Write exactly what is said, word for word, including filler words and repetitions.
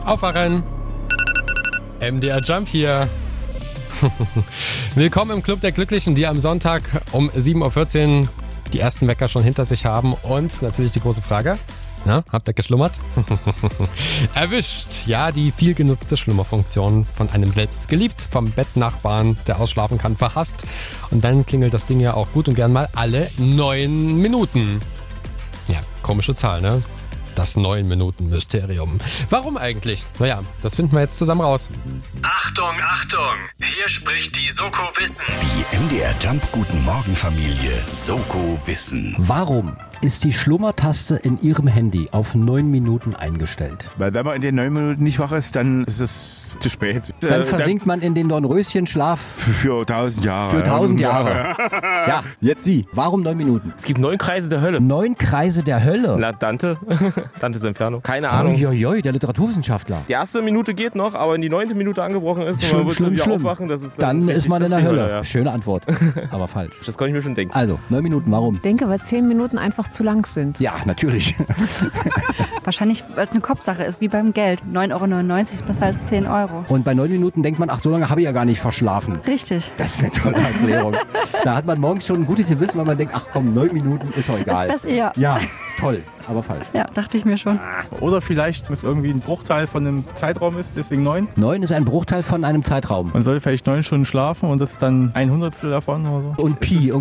Aufwachen! M D R Jump hier. Willkommen im Club der Glücklichen, die am Sonntag um sieben Uhr vierzehn die ersten Wecker schon hinter sich haben. Und natürlich die große Frage, na, habt ihr geschlummert? Erwischt! Ja, die viel genutzte Schlummerfunktion von einem selbst geliebt, vom Bettnachbarn, der ausschlafen kann, verhasst. Und dann klingelt das Ding ja auch gut und gern mal alle neun Minuten. Ja, komische Zahl, ne? Das neun Minuten Mysterium. Warum eigentlich? Naja, das finden wir jetzt zusammen raus. Achtung, Achtung! Hier spricht die Soko Wissen. Die M D R Jump Guten Morgen Familie Soko Wissen. Warum ist die Schlummertaste in Ihrem Handy auf neun Minuten eingestellt? Weil wenn man in den neun Minuten nicht wach ist, dann ist es zu spät. Dann äh, versinkt man in den Dornröschenschlaf für, für tausend Jahre. für tausend Jahre. Ja, Jetzt Sie. warum neun Minuten? Es gibt neun Kreise der Hölle. Neun Kreise der Hölle. Na, Dante. Dantes Inferno. Keine Ahnung. Uiuiui, der Literaturwissenschaftler. Die erste Minute geht noch, aber wenn die neunte Minute angebrochen ist und Schlimm, man wird schlimm, wieder schlimm. aufwachen, das ist Dann richtig ist man in der das Hölle. Thema, ja. Schöne Antwort, aber falsch. Das konnte ich mir schon denken. Also, neun Minuten, warum? Ich denke, weil zehn Minuten einfach zu lang sind. Ja, natürlich. Wahrscheinlich, weil es eine Kopfsache ist, wie beim Geld. neun Euro neunundneunzig ist besser als zehn Euro. Und bei neun Minuten denkt man, ach, so lange habe ich ja gar nicht verschlafen. Richtig. Das ist eine tolle Erklärung. Da hat man morgens schon ein gutes Gewissen, weil man denkt, ach komm, neun Minuten ist doch egal. Ist besser, ja. Ja, toll, aber falsch. Ja, dachte ich mir schon. Oder vielleicht, wenn es irgendwie ein Bruchteil von einem Zeitraum ist, deswegen neun. Neun ist ein Bruchteil von einem Zeitraum. Man soll vielleicht neun Stunden schlafen und das ist dann ein Hundertstel davon oder so. Und Pi,